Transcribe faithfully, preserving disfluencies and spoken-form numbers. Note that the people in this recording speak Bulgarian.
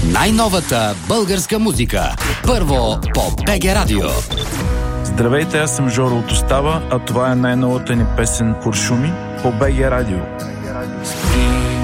Най-новата българска музика. Първо по БГ Радио. Здравейте, аз съм Жоро от Остава, а това е най-новата ни песен "Куршуми" по БГ Радио. Спи